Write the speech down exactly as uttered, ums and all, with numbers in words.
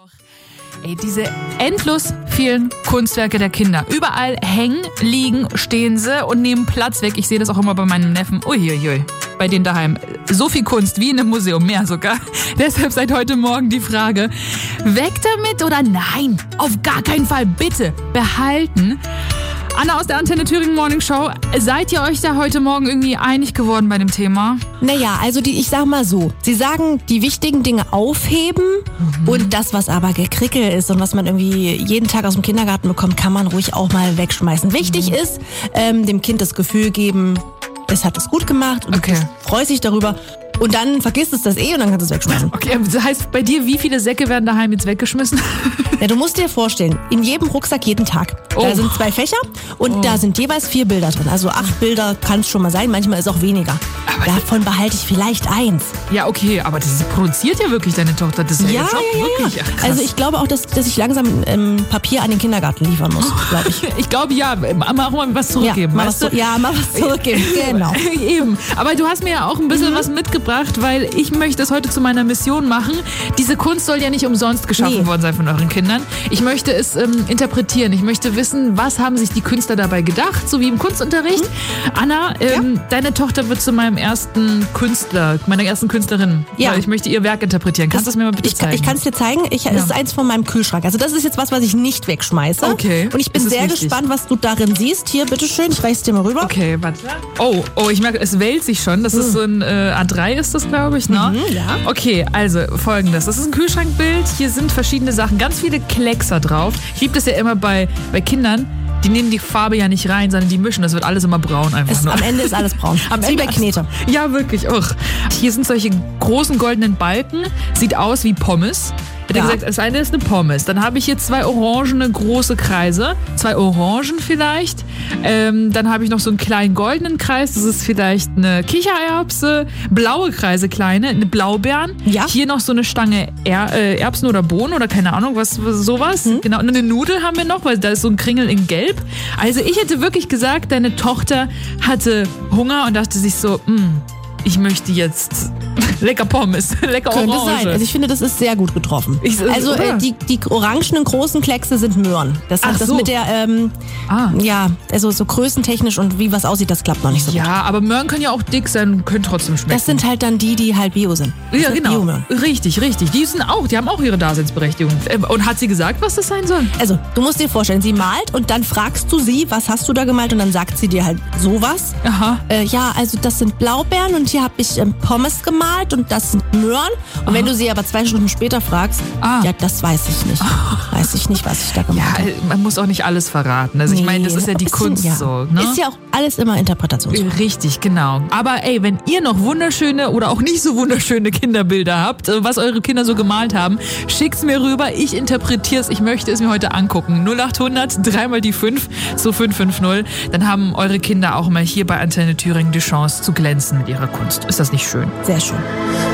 Ey, diese endlos vielen Kunstwerke der Kinder. Überall hängen, liegen, stehen sie und nehmen Platz weg. Ich sehe das auch immer bei meinem Neffen. Uiuiui, bei denen daheim. So viel Kunst wie in einem Museum, mehr sogar. Deshalb seit heute Morgen die Frage, weg damit oder nein? Auf gar keinen Fall, bitte behalten. Anna aus der Antenne Thüringen Morning Show, seid ihr euch da heute Morgen irgendwie einig geworden bei dem Thema? Naja, also die, ich sag mal so, sie sagen, die wichtigen Dinge aufheben mhm. und das, was aber Gekrickel ist und was man irgendwie jeden Tag aus dem Kindergarten bekommt, kann man ruhig auch mal wegschmeißen. Wichtig mhm. ist, ähm, dem Kind das Gefühl geben, es hat es gut gemacht und okay. es freut sich darüber. Und dann vergisst es das eh und dann kannst du es wegschmeißen. Okay, das heißt, bei dir, wie viele Säcke werden daheim jetzt weggeschmissen? Ja, du musst dir vorstellen, in jedem Rucksack jeden Tag. Oh. Da sind zwei Fächer und oh. da sind jeweils vier Bilder drin. Also acht Bilder kann es schon mal sein, manchmal ist auch weniger. Aber davon behalte ich vielleicht eins. Ja, okay, aber das produziert ja wirklich deine Tochter. Das ist ja, ja, Job, ja, wirklich. Ja. Ach, also ich glaube auch, dass, dass ich langsam ähm, Papier an den Kindergarten liefern muss, glaube ich. Ich glaube ja, mal auch mal was zurückgeben. Ja, mal weißt was, du? ja, mal was zurückgeben, genau. Eben, aber du hast mir ja auch ein bisschen mhm. was mitgebracht, weil ich möchte es heute zu meiner Mission machen. Diese Kunst soll ja nicht umsonst geschaffen nee. worden sein von euren Kindern. Ich möchte es ähm, interpretieren. Ich möchte wissen, was haben sich die Künstler dabei gedacht, so wie im Kunstunterricht. Mhm. Anna, ähm, ja. deine Tochter wird zu meinem ersten Künstler, meiner ersten Künstlerin. Ja. Weil ich möchte ihr Werk interpretieren. Kannst du es mir mal bitte ich, zeigen? Ich kann es dir zeigen. Ich, ja. Es ist eins von meinem Kühlschrank. Also das ist jetzt was, was ich nicht wegschmeiße. Okay. Und ich bin sehr wichtig. gespannt, was du darin siehst. Hier, bitteschön. Ich reiß dir mal rüber. Okay, warte. Oh, oh, ich merke, es wälzt sich schon. Das mhm. ist so ein äh, A drei ist das, glaube ich, ne? Mhm, ja. Okay, also folgendes. Das ist ein Kühlschrankbild. Hier sind verschiedene Sachen, ganz viele Kleckser drauf. Ich liebe das ja immer bei, bei Kindern. Die nehmen die Farbe ja nicht rein, sondern die mischen. Das wird alles immer braun einfach es, nur. Am Ende ist alles braun. Am Ende wie bei Knete. Ja, wirklich. Och. Hier sind solche großen goldenen Balken. Sieht aus wie Pommes. Ich hätte ja. gesagt, das eine ist eine Pommes. Dann habe ich hier zwei orangene große Kreise. Zwei Orangen vielleicht. Ähm, dann habe ich noch so einen kleinen goldenen Kreis. Das ist vielleicht eine Kichererbse. Blaue Kreise, kleine. Eine Blaubeeren. Ja. Hier noch so eine Stange er- äh, Erbsen oder Bohnen oder keine Ahnung, was, was sowas. Hm. Genau. Und eine Nudel haben wir noch, weil da ist so ein Kringel in Gelb. Also ich hätte wirklich gesagt, deine Tochter hatte Hunger und dachte sich so, mh, ich möchte jetzt lecker Pommes, lecker Orange. Könnte sein. Also ich finde, das ist sehr gut getroffen. Ich, also äh, die, die orangenen großen Kleckse sind Möhren. Das hat Ach das so. mit der, ähm, ah. ja, also so größentechnisch und wie was aussieht, das klappt noch nicht so ja, gut. Ja, aber Möhren können ja auch dick sein und können trotzdem schmecken. Das sind halt dann die, die halt Bio sind. Das ja, sind genau. Biomöhren. Richtig, richtig. Die sind auch, die haben auch ihre Daseinsberechtigung. Und hat sie gesagt, was das sein soll? Also, du musst dir vorstellen, sie malt und dann fragst du sie, was hast du da gemalt? Und dann sagt sie dir halt sowas. Aha. Äh, ja, also das sind Blaubeeren und hier habe ich ähm, Pommes gemalt und das sind Möhren. Und Aha. wenn du sie aber zwei Stunden später fragst, ah. ja, das weiß ich nicht. Ah. Weiß ich nicht, was ich da gemalt habe. Ja, man muss auch nicht alles verraten. Also nee, ich meine, das ist ja die bisschen, Kunst ja. so. Ne? Ist ja auch alles immer Interpretationssache. Richtig, genau. Aber ey, wenn ihr noch wunderschöne oder auch nicht so wunderschöne Kinderbilder habt, was eure Kinder so gemalt haben, schickt's mir rüber. Ich interpretiere es. Ich möchte es mir heute angucken. null acht hundert, dreimal die fünf zu fünf fünf null. Dann haben eure Kinder auch mal hier bei Antenne Thüringen die Chance zu glänzen mit ihrer Kunst. Ist das nicht schön? Sehr schön.